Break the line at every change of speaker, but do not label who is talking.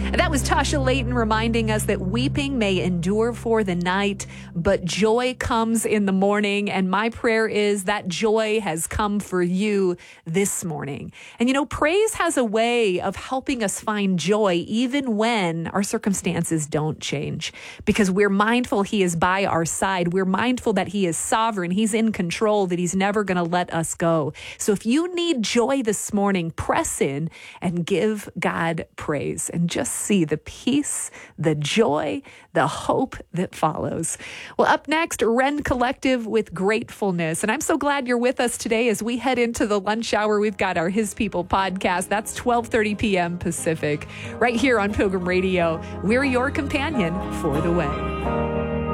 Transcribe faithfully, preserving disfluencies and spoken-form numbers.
That was Tasha Layton reminding us that weeping may endure for the night, but joy comes in the morning. And my prayer is that joy has come for you this morning. And you know, praise has a way of helping us find joy even when our circumstances don't change, because we're mindful He is by our side. We're mindful that He is sovereign. He's in control, that He's never going to let us go. So if you need joy this morning, press in and give God praise and just see the peace, the joy, the hope that follows. Well, up next, Ren Collective with Gratefulness. And I'm so glad you're with us today as we head into the lunch hour. We've got our His People podcast. That's twelve thirty p.m. Pacific, right here on Pilgrim Radio. We're your companion for the way.